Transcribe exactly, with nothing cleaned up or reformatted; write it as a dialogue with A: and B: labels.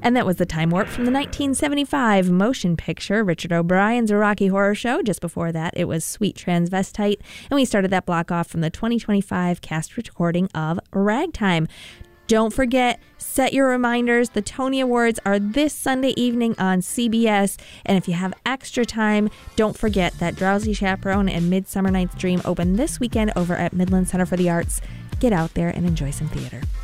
A: And that was the Time Warp from the nineteen seventy-five motion picture Richard O'Brien's Rocky Horror Show. Just before that, it was Sweet Transvestite. And we started that block off from the twenty twenty-five cast recording of Ragtime. Don't forget, set your reminders. The Tony Awards are this Sunday evening on C B S. And if you have extra time, don't forget that Drowsy Chaperone and Midsummer Night's Dream open this weekend over at Midland Center for the Arts. Get out there and enjoy some theater.